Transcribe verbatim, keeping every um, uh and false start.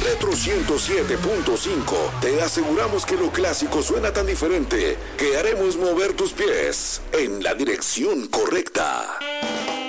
Retro ciento siete punto cinco. Te aseguramos que lo clásico suena tan diferente que haremos mover tus pies en la dirección correcta.